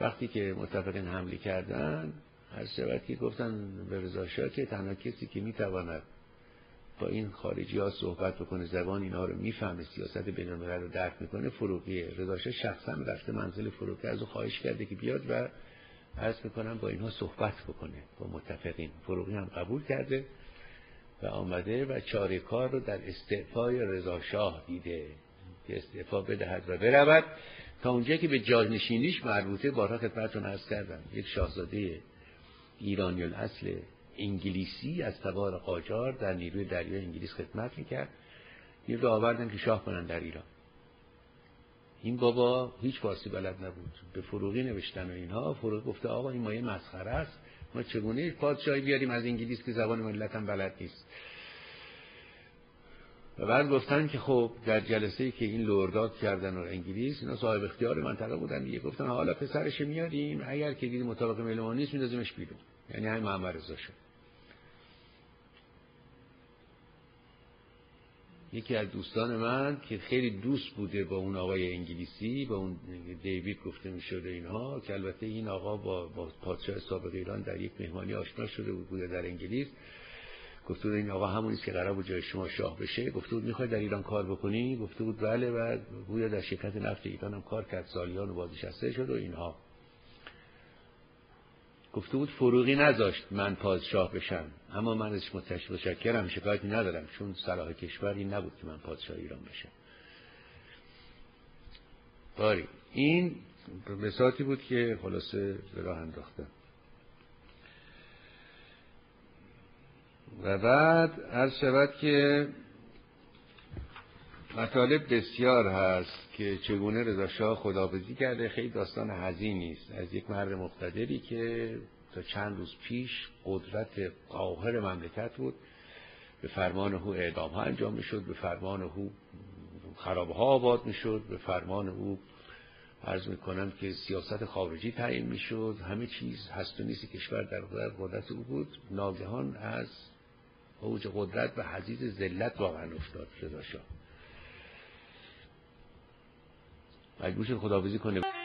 وقتی که متفقین حمله کردن، از شود که گفتن به رضا شاه که تنها کسی که میتواند با این خارجی ها صحبت بکنه، زبان اینها رو میفهمه، سیاست بین الملل رو درک میکنه، فروغیه. رضا شاه شخصا رفته منزل فروغی، از او خواهش کرده که بیاد و عرض میکنم با اینها صحبت بکنه، با متفقین. فروغی هم قبول کرده و آمده و چاره کار رو در استعفای رضا شاه دیده که استعفا بدهد و برود تا اونجا که به جانشینیش مربوطه. بارها خدمتتون عرض کردم یک شاهزاده ایرانی الاصل انگلیسی از تبار قاجار در نیروی دریای انگلیس خدمت میکرد. این رو آوردن که شاه کنن در ایران. این بابا هیچ فارسی بلد نبود، به فروغی نوشتن و اینها. فروغی گفته آقا این مایه مسخره است، ما چگونه پادشاهی بیاریم از انگلیس که زبان ملت هم بلد نیست. و بعد گفتن که خب در جلسه‌ای که این لورداد کردن و انگلیس، اینا صاحب اختیار منطقه بودن دیگه، گفتن حالا پسرش میاریم، اگر که دیدیم مطابق میل ما نیست میندازیمش بیرون. یعنی همین محمد رضا شاه. یکی از دوستان من که خیلی دوست بوده با اون آقای انگلیسی، با اون دیوید گفته میشد اینها، که البته این آقا با پادشاه سابق ایران در یک مهمانی آشنا شده بود در انگلیس، گفته بود این آقا همونی است که قرار بود جای شما شاه بشه. گفته بود میخوای در ایران کار بکنی؟ گفته بود بله. و گویا در شرکت نفت ایران هم کار کرد، سالیان و بازنشسته شد و اینها. گفته بود فروغی نذاشت من پادشاه بشم، اما من ازش متشکرم، شکایتی ندارم، چون صلاح کشور این نبود که من پادشاه ایران بشم. باری این بساطی بود که خلاصه به راه انداختم. و بعد عرض شود که مطالب بسیار هست که چگونه رضا شاه خداحافظی کرده. خیلی داستان حزینی است از یک مرد مقتدری که تا چند روز پیش قدرت قاهر مملکت بود. به فرمان او اعدام ها انجام میشد، به فرمان او خرابه ها آباد میشد، به فرمان او عرض میکنم که سیاست خارجی تعیین میشد. همه چیز هست و نیست کشور در قدرت او بود. ناگهان از اوج قدرت به حضیض ذلت واقعا افتاد رضا شاه. مجبور شد خداحافظی کنه.